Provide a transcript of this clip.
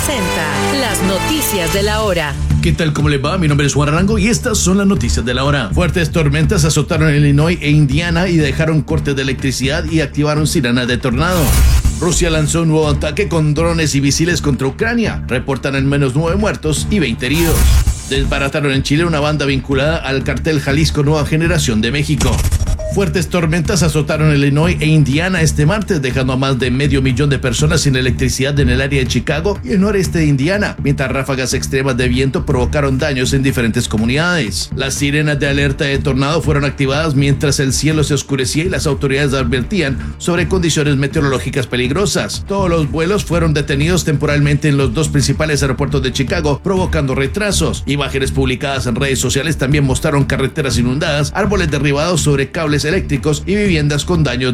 presenta las noticias de la hora. ¿Qué tal? ¿Cómo les va? Mi nombre es Juan Arango y estas son las noticias de la hora. Fuertes tormentas azotaron Illinois e Indiana y dejaron cortes de electricidad y activaron sirenas de tornado. Rusia lanzó un nuevo ataque con drones y misiles contra Ucrania. Reportan al menos 9 muertos y 20 heridos. Desbarataron en Chile una banda vinculada al cartel Jalisco Nueva Generación de México. Fuertes tormentas azotaron Illinois e Indiana este martes, dejando a más de 500,000 de personas sin electricidad en el área de Chicago y el noreste de Indiana, mientras ráfagas extremas de viento provocaron daños en diferentes comunidades. Las sirenas de alerta de tornado fueron activadas mientras el cielo se oscurecía y las autoridades advertían sobre condiciones meteorológicas peligrosas. Todos los vuelos fueron detenidos temporalmente en los 2 principales aeropuertos de Chicago, provocando retrasos. Imágenes publicadas en redes sociales también mostraron carreteras inundadas, árboles derribados sobre cables eléctricos y viviendas con daños